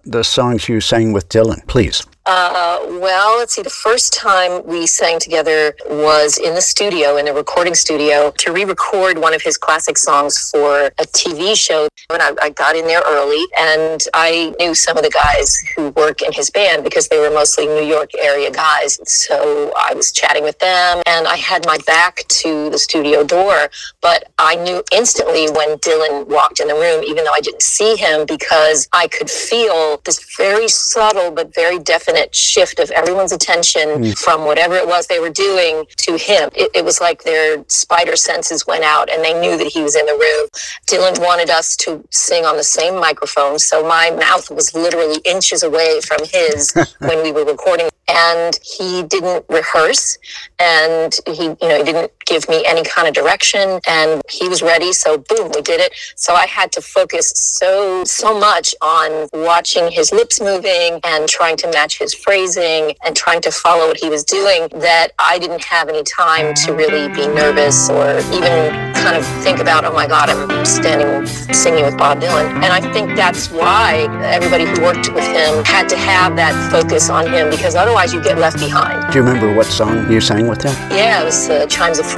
the songs you sang with Dylan, please? Well, let's see. The first time we sang together was in the studio, in the recording studio, to re-record one of his classic songs for a TV show. And I got in there early, and I knew some of the guys who work in his band because they were mostly New York area guys. So I was chatting with them, and I had my back to the studio door, but I knew instantly when Dylan walked in the room, even though I didn't see him, because I could feel this very subtle but very definite shift of everyone's attention from whatever it was they were doing to him. It was like their spider senses went out and they knew that he was in the room. Dylan wanted us to sing on the same microphone, so my mouth was literally inches away from his when we were recording. And he didn't rehearse, and he didn't give me any kind of direction, and he was ready, so boom, we did it. So I had to focus so much on watching his lips moving and trying to match his phrasing and trying to follow what he was doing that I didn't have any time to really be nervous or even kind of think about, oh my God, I'm standing singing with Bob Dylan. And I think that's why everybody who worked with him had to have that focus on him, because otherwise you get left behind. Do you remember what song you sang with him? Yeah, it was Chimes of Freedom.